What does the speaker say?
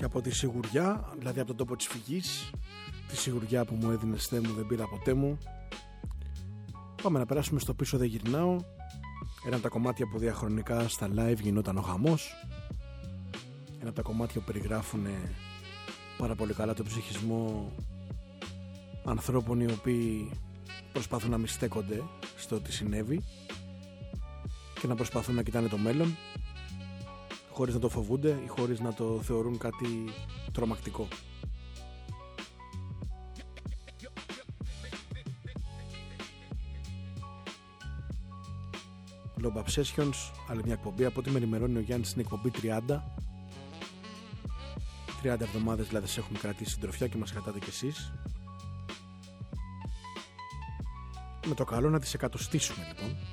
και από τη σιγουριά, δηλαδή από τον τόπο της φυγής, τη σιγουριά που μου έδινες Θεέ μου δεν πήρα ποτέ μου. Πάμε να περάσουμε στο πίσω δεν γυρνάω. Ένα από τα κομμάτια που διαχρονικά στα live γινόταν ο χαμός. Ένα από τα κομμάτια που περιγράφουν πάρα πολύ καλά τον ψυχισμό ανθρώπων οι οποίοι προσπαθούν να μη στέκονται στο τι συνέβη και να προσπαθούν να κοιτάνε το μέλλον χωρίς να το φοβούνται ή χωρίς να το θεωρούν κάτι τρομακτικό. Lob Obsessions, άλλη μια εκπομπή. Από ό,τι με ενημερώνει ο Γιάννης, στην εκπομπή 30 εβδομάδες δηλαδή σε έχουμε κρατήσει συντροφιά και μας κρατάτε κι εσείς, με το καλό να τις εκατοστήσουμε λοιπόν.